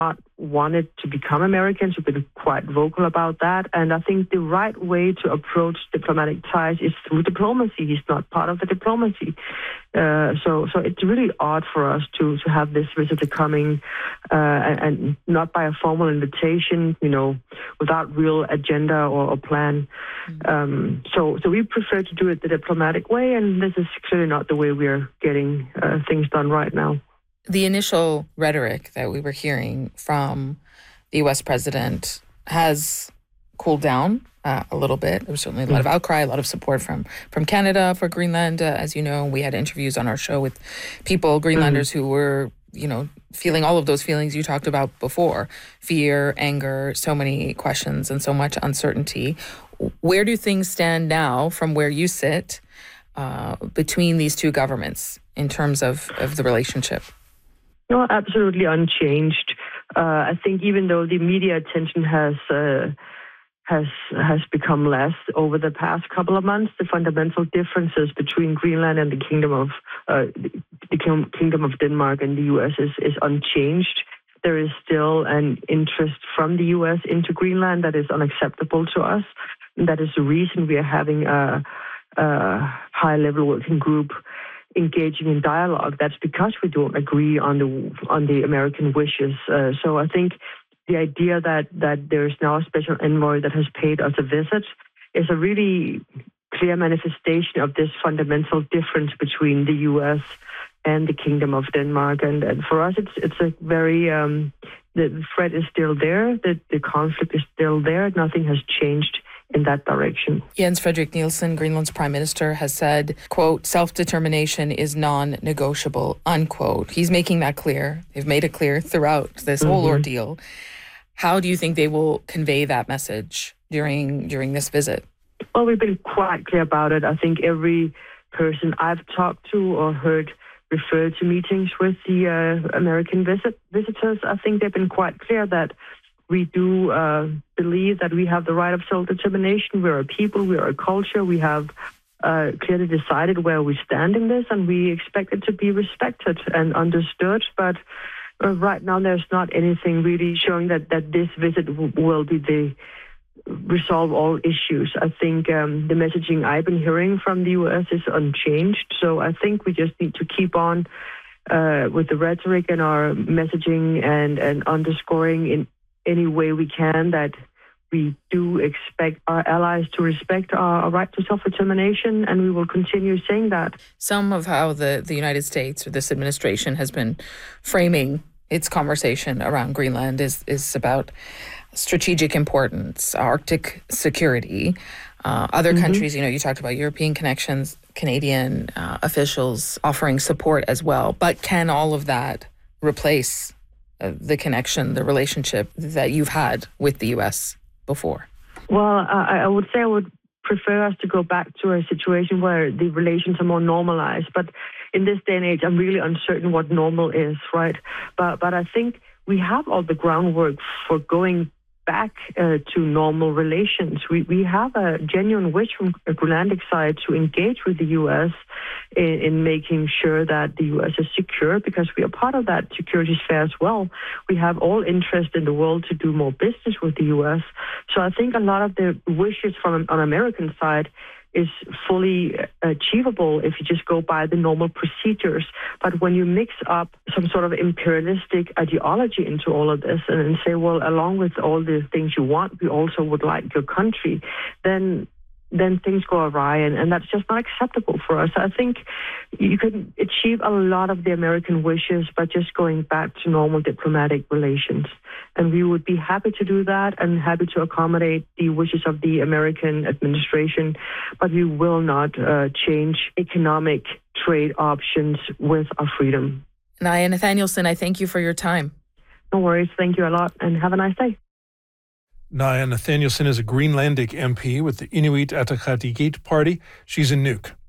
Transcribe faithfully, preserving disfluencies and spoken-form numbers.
not wanted to become Americans. We've been quite vocal about that. And I think the right way to approach diplomatic ties is through diplomacy. He's not part of the diplomacy. Uh, so so it's really odd for us to, to have this visitor coming uh, and, and not by a formal invitation, you know, without real agenda or, or plan. Mm-hmm. Um, so, so we prefer to do it the diplomatic way, and this is clearly not the way we're getting uh, things done right now. The initial rhetoric that we were hearing from the U S president has cooled down uh, a little bit. There was certainly a lot of outcry, a lot of support from from Canada for Greenland. Uh, as you know, we had interviews on our show with people, Greenlanders, mm-hmm. who were, you know, feeling all of those feelings you talked about before: fear, anger, so many questions and so much uncertainty. Where do things stand now from where you sit uh, between these two governments in terms of, of the relationship? No, absolutely unchanged. Uh, I think even though the media attention has uh, has has become less over the past couple of months, the fundamental differences between Greenland and the Kingdom of uh, the Kingdom of Denmark and the U S is, is unchanged. There is still an interest from the U S into Greenland that is unacceptable to us. And that is the reason we are having a, a high-level working group engaging in dialogue. That's because we don't agree on the on the American wishes. Uh, so I think the idea that that there's now a special envoy that has paid us a visit is a really clear manifestation of this fundamental difference between the U S and the Kingdom of Denmark. And, and for us, it's it's a very um, the threat is still there. The the conflict is still there. Nothing has changed in that direction. Jens Frederik Nielsen, Greenland's prime minister, has said, quote, self-determination is non-negotiable, unquote. He's making that clear. They've made it clear throughout this mm-hmm. whole ordeal. How do you think they will convey that message during during this visit? Well, we've been quite clear about it. I think every person I've talked to or heard refer to meetings with the uh, American visit visitors, I think they've been quite clear that we do uh, believe that we have the right of self-determination. We're a people, we're a culture. We have uh, clearly decided where we stand in this, and we expect it to be respected and understood. But uh, right now, there's not anything really showing that, that this visit w- will be the resolve all issues. I think um, the messaging I've been hearing from the U S is unchanged. So I think we just need to keep on uh, with the rhetoric and our messaging and, and underscoring in any way we can that we do expect our allies to respect our, our right to self-determination, and we will continue saying that. Some of how the, the United States or this administration has been framing its conversation around Greenland is, is about strategic importance, Arctic security. Uh, other mm-hmm. countries, you know, you talked about European connections, Canadian uh, officials offering support as well. But can all of that replace uh, the connection, the relationship that you've had with the U S before? Well, I, I would say I would prefer us to go back to a situation where the relations are more normalized. But in this day and age, I'm really uncertain what normal is, right? But but I think we have all the groundwork for going back uh, to normal relations. We we have a genuine wish from the Greenlandic side to engage with the U S in, in making sure that the U S is secure, because we are part of that security sphere as well. We have all interest in the world to do more business with the U S. So I think a lot of the wishes from on American side is fully achievable if you just go by the normal procedures. But when you mix up some sort of imperialistic ideology into all of this and, and say, well, along with all the things you want, we also would like your country, then then things go awry, and, and that's just not acceptable for us. I think you can achieve a lot of the American wishes by just going back to normal diplomatic relations. And we would be happy to do that and happy to accommodate the wishes of the American administration, but we will not uh, change economic trade options with our freedom. Naja Nathanielsen, I thank you for your time. No worries. Thank you a lot, and have a nice day. Naja Nathanielsen is a Greenlandic M P with the Inuit Ataqatigiit Party. She's in Nuuk.